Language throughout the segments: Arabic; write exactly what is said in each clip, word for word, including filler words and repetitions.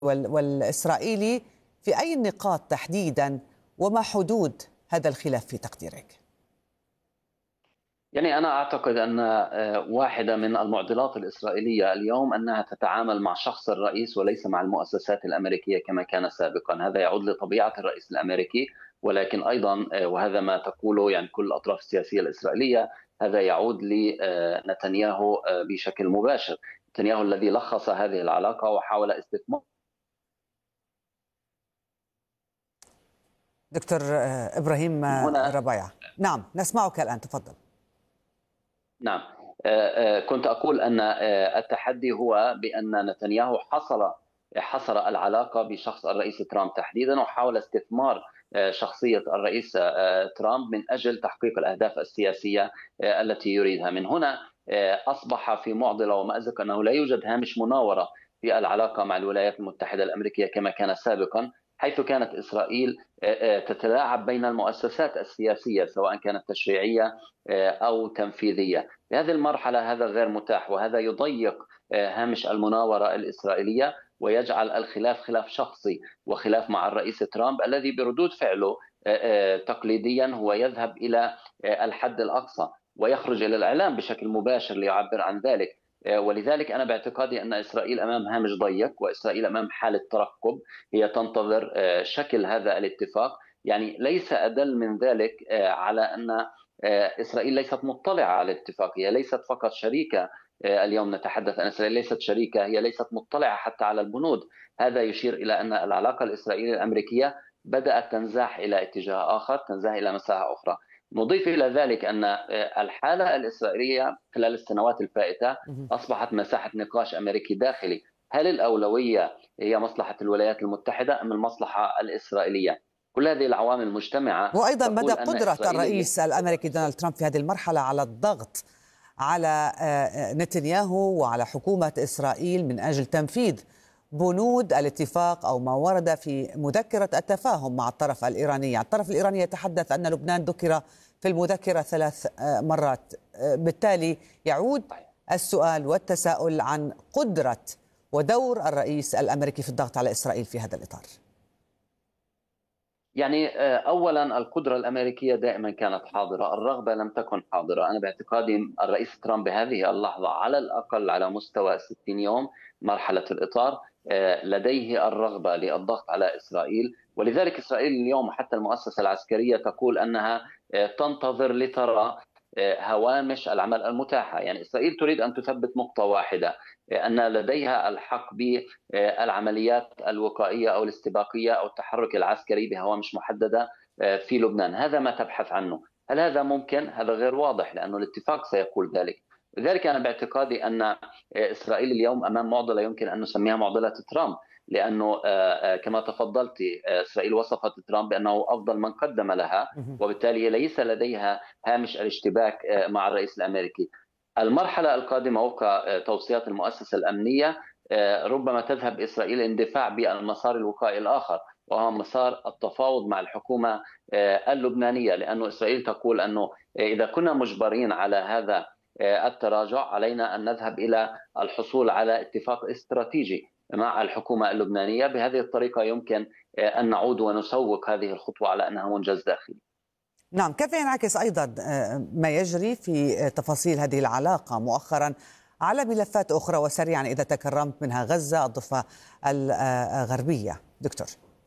وال- والإسرائيلي في أي النقاط تحديدا، وما حدود هذا الخلاف في تقديرك؟ يعني أنا أعتقد أن آه، واحدة من المعضلات الإسرائيلية اليوم أنها تتعامل مع شخص الرئيس وليس مع المؤسسات الأمريكية كما كان سابقا. هذا يعود لطبيعة الرئيس الأمريكي، ولكن أيضا آه، وهذا ما تقوله يعني كل الأطراف السياسية الإسرائيلية، هذا يعود لنتنياهو آه، بشكل مباشر. نتنياهو الذي لخص هذه العلاقة وحاول استثمار. دكتور آه، إبراهيم آه، هنا ربيعة، نعم نسمعك الآن، تفضل. نعم. آه، آه، كنت أقول أن آه، التحدي هو بأن نتنياهو حصر حصر العلاقة بشخص الرئيس ترامب تحديدا، وحاول استثمار آه، شخصية الرئيس آه، ترامب من أجل تحقيق الأهداف السياسية آه، التي يريدها. من هنا آه، أصبح في معضلة ومأزق أنه لا يوجد هامش مناورة في العلاقة مع الولايات المتحدة الأمريكية كما كان سابقا، حيث كانت إسرائيل آه، آه، تتلاعب بين المؤسسات السياسية سواء كانت تشريعية آه، أو تنفيذية. في هذه المرحلة هذا غير متاح، وهذا يضيق آه، هامش المناورة الإسرائيلية ويجعل الخلاف خلاف شخصي وخلاف مع الرئيس ترامب الذي بردود فعله آه، آه، تقليديا هو يذهب إلى آه، الحد الأقصى ويخرج إلى الإعلام بشكل مباشر ليعبر عن ذلك. آه، ولذلك أنا باعتقادي أن إسرائيل أمام هامش ضيق، وإسرائيل أمام حالة ترقب. هي تنتظر آه، شكل هذا الاتفاق. يعني ليس أدل من ذلك آه، على أن إسرائيل ليست مطلعة على الاتفاق. هي ليست فقط شريكة. اليوم نتحدث أن إسرائيل ليست شريكة، هي ليست مطلعة حتى على البنود. هذا يشير إلى أن العلاقة الإسرائيلية الأمريكية بدأت تنزاح إلى اتجاه آخر، تنزاح إلى مساحة أخرى. نضيف إلى ذلك أن الحالة الإسرائيلية خلال السنوات الفائتة أصبحت مساحة نقاش أمريكي داخلي. هل الأولوية هي مصلحة الولايات المتحدة أم المصلحة الإسرائيلية؟ كل هذه العوامل المجتمعة وأيضا مدى تقول أن قدرة إسرائيل الرئيس الأمريكي دونالد ترامب في هذه المرحلة على الضغط على آه، نتنياهو وعلى حكومة إسرائيل من أجل تنفيذ بنود الاتفاق أو ما ورد في مذكرة التفاهم مع الطرف الإيراني. الطرف الإيراني يتحدث أن لبنان ذكر في المذكرة ثلاث آه، مرات. آه، بالتالي يعود السؤال والتساؤل عن قدرة ودور الرئيس الأمريكي في الضغط على إسرائيل في هذا الإطار. يعني آه، اولا القدره الامريكيه دائما كانت حاضره، الرغبه لم تكن حاضره. انا باعتقادي الرئيس ترامب بهذه اللحظه على الاقل على مستوى ستين يوم مرحله الاطار آه، لديه الرغبه للضغط على اسرائيل. ولذلك اسرائيل اليوم حتى المؤسسه العسكريه تقول انها آه، تنتظر لترى آه، هوامش العمل المتاحه. يعني اسرائيل تريد ان تثبت نقطه واحده، آه، ان لديها الحق ب العمليات الوقائية أو الاستباقية أو التحرك العسكري بهوامش محددة في لبنان. هذا ما تبحث عنه. هل هذا ممكن؟ هذا غير واضح لأن الاتفاق سيقول ذلك. لذلك أنا باعتقادي أن إسرائيل اليوم أمام معضلة يمكن أن نسميها معضلة ترامب، لأنه كما تفضلت إسرائيل وصفت ترامب بأنه أفضل من قدم لها، وبالتالي ليس لديها هامش الاشتباك مع الرئيس الأمريكي. المرحلة القادمة وفق توصيات المؤسسة الأمنية ربما تذهب إسرائيل اندفاع بالمسار الوقائي الآخر، وهو مسار التفاوض مع الحكومة اللبنانية، لأن إسرائيل تقول أنه إذا كنا مجبرين على هذا التراجع علينا أن نذهب إلى الحصول على اتفاق استراتيجي مع الحكومة اللبنانية. بهذه الطريقة يمكن أن نعود ونسوق هذه الخطوة على أنها منجز داخلي. نعم، كيف ينعكس أيضا ما يجري في تفاصيل هذه العلاقة مؤخرا على ملفات أخرى، وسريعا إذا تكرمت، منها غزة، الضفة الغربية دكتور؟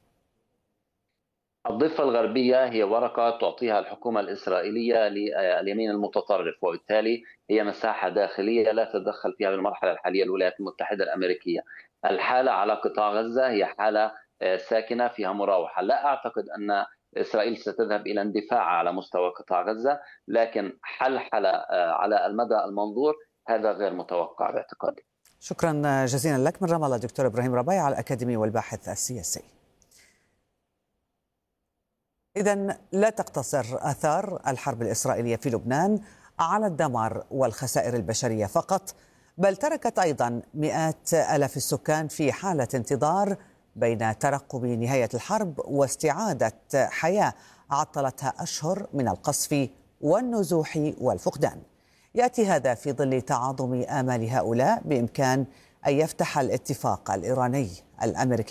الضفة الغربية هي ورقة تعطيها الحكومة الإسرائيلية لليمين المتطرف، وبالتالي هي مساحة داخلية لا تتدخل فيها بالمرحلة الحالية الولايات المتحدة الأمريكية. الحالة على قطاع غزة هي حالة ساكنة فيها مراوحة. لا أعتقد أن إسرائيل ستذهب إلى اندفاع على مستوى قطاع غزة، لكن حلحلة على المدى المنظور هذا غير متوقع باعتقادي. شكرا جزيلا لك من رام الله دكتور إبراهيم ربيعة الأكاديمي والباحث السياسي. إذن لا تقتصر آثار الحرب الإسرائيلية في لبنان على الدمار والخسائر البشرية فقط، بل تركت أيضا مئات آلاف السكان في حالة انتظار بين ترقب نهاية الحرب واستعادة حياة عطلتها أشهر من القصف والنزوح والفقدان. يأتي هذا في ظل تعاظم آمال هؤلاء بإمكان أن يفتح الاتفاق الإيراني الأمريكي